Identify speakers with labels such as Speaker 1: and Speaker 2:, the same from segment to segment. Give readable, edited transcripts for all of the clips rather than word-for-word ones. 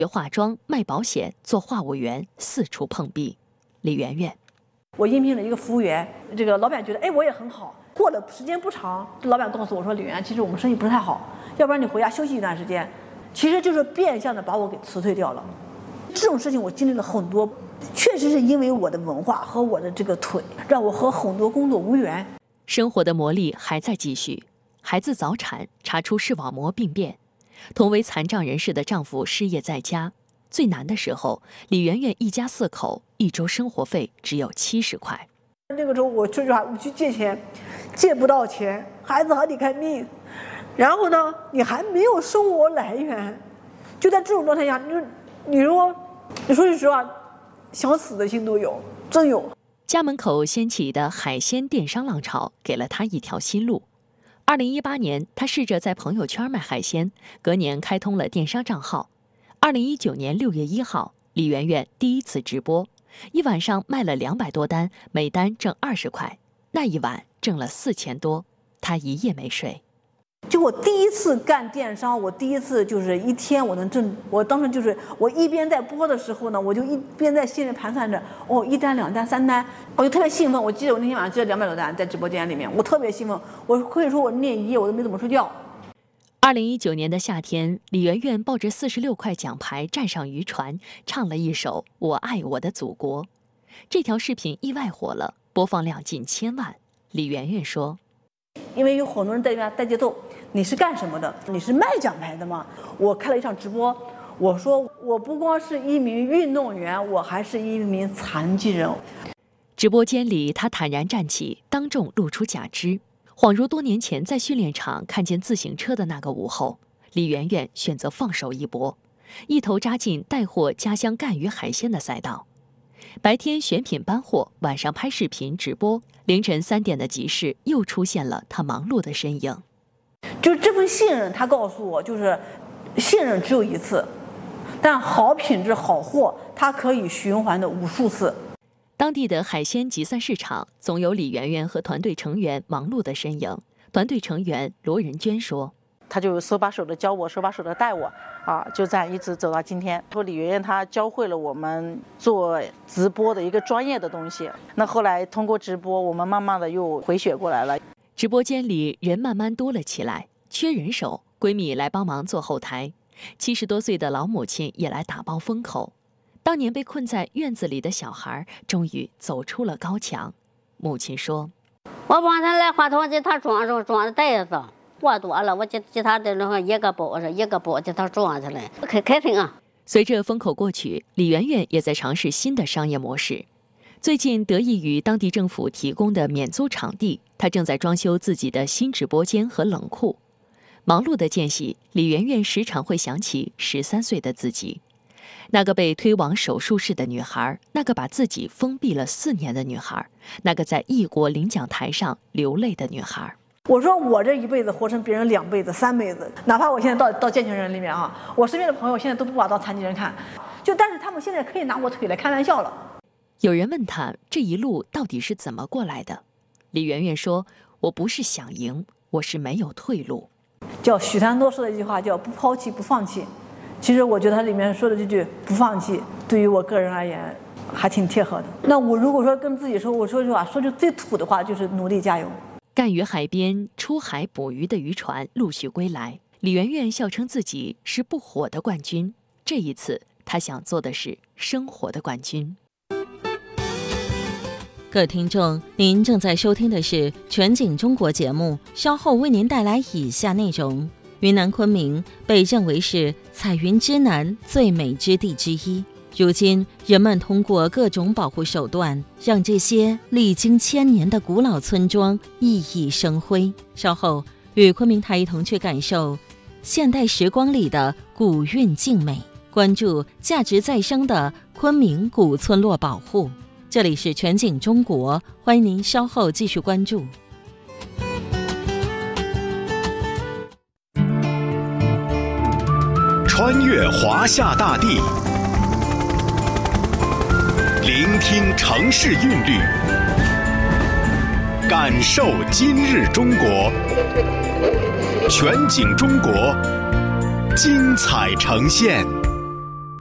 Speaker 1: 学化妆、卖保险、做话务员，四处碰壁。李媛媛，
Speaker 2: 我应聘了一个服务员，这个老板觉得我也很好。过了时间不长，老板告诉我说：“李媛，其实我们生意不是太好，要不然你回家休息一段时间。”其实就是变相的把我给辞退掉了。这种事情我经历了很多，确实是因为我的文化和我的这个腿，让我和很多工作无缘。
Speaker 1: 生活的磨砺还在继续，孩子早产，查出视网膜病变，同为残障人士的丈夫失业在家。最难的时候，李媛媛一家4口1周生活费只有70块。
Speaker 2: 那个时候我说句话，我去借钱，借不到钱，孩子还得看病，然后呢，你还没有生活来源，就在这种状态下，你说句实话，想死的心都有，真有。
Speaker 1: 家门口掀起的海鲜电商浪潮给了他一条新路。2018年，他试着在朋友圈卖海鲜，隔年开通了电商账号。2019年6月1号，李媛媛第一次直播，一晚上卖了200多单，每单挣20块，那一晚挣了4000多，她一夜没睡。
Speaker 2: 就我第一次干电商，我第一次就是一天我能挣，我当时就是我一边在播的时候呢，我就一边在心里盘算着，1单2单3单，我就特别兴奋。我记得我那天晚上接了200多单在直播间里面，我特别兴奋，我可以说我那一夜我都没怎么睡觉。
Speaker 1: 2019年的夏天，李媛媛抱着46块奖牌站上渔船，唱了一首《我爱我的祖国》。这条视频意外火了，播放量近1000万。李媛媛说：“
Speaker 2: 因为有很多人在那边带节奏，你是干什么的？你是卖奖牌的吗？”我开了一场直播，我说我不光是一名运动员，我还是一名残疾人。
Speaker 1: 直播间里，她坦然站起，当众露出假肢。恍如多年前在训练场看见自行车的那个午后，李媛媛选择放手一搏，一头扎进带货家乡赣鱼海鲜的赛道。白天选品搬货，晚上拍视频直播，凌晨3点的集市又出现了她忙碌的身影。
Speaker 2: 就这份信任，他告诉我，就是信任只有一次，但好品质好货，它可以循环的无数次。
Speaker 1: 当地的海鲜集散市场总有李媛媛和团队成员忙碌的身影。团队成员罗仁娟说：“
Speaker 3: 他就手把手的教我，手把手的带我，就这样一直走到今天。说李媛媛她教会了我们做直播的一个专业的东西。那后来通过直播，我们慢慢的又回血过来了。
Speaker 1: 直播间里人慢慢多了起来，缺人手，闺蜜来帮忙做后台，70多岁的老母亲也来打包风口。当年被困在院子里的小孩，终于走出了高墙。母亲说：“
Speaker 4: 我帮他来花头给他装上袋子，货多了，我给他的那个一个包上，一个包给他装上来，开心啊！”
Speaker 1: 随着风口过去，李媛媛也在尝试新的商业模式。最近得益于当地政府提供的免租场地，她正在装修自己的新直播间和冷库。忙碌的间隙，李媛媛时常会想起13岁的自己。那个被推往手术室的女孩，那个把自己封闭了4年的女孩，那个在异国领奖台上流泪的女孩。
Speaker 2: 我说我这一辈子活成别人2辈子、3辈子，哪怕我现在到健全人里面我身边的朋友现在都不把我当残疾人看，但是他们现在可以拿我腿来开玩笑了。
Speaker 1: 有人问她这一路到底是怎么过来的，李媛媛说：“我不是想赢，我是没有退路。”
Speaker 2: 叫许三多说的一句话叫不抛弃不放弃。其实我觉得他里面说的这句不放弃，对于我个人而言还挺贴合的。那我如果说跟自己说，我说句话，说句最土的话，就是努力加油。
Speaker 1: 赣鱼海边出海捕鱼的渔船陆续归来，李媛媛笑称自己是不火的冠军。这一次她想做的是生活的冠军。
Speaker 5: 各位听众，您正在收听的是全景中国节目，稍后为您带来以下内容。云南昆明被认为是彩云之南最美之地之一，如今人们通过各种保护手段，让这些历经1000年的古老村庄熠熠生辉。稍后与昆明台一同去感受现代时光里的古韵静美，关注价值再生的昆明古村落保护。这里是全景中国，欢迎您稍后继续关注。
Speaker 6: 穿越华夏大地，聆听城市韵律，感受今日中国。全景中国，精彩呈现。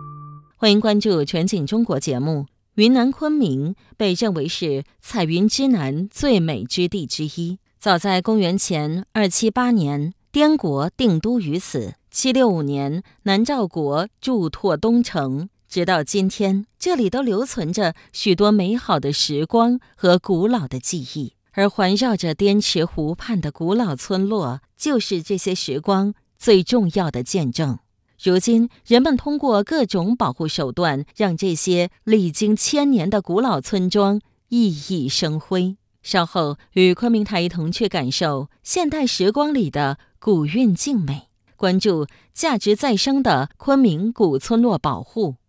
Speaker 5: 欢迎关注全景中国节目。云南昆明被认为是彩云之南最美之地之一。早在公元前278年，滇国定都于此。765年，南诏国筑拓东城。直到今天，这里都留存着许多美好的时光和古老的记忆。而环绕着滇池湖畔的古老村落，就是这些时光最重要的见证。如今，人们通过各种保护手段，让这些历经千年的古老村庄熠熠生辉。稍后与昆明台一同去感受现代时光里的古韵静美，关注价值再生的昆明古村落保护。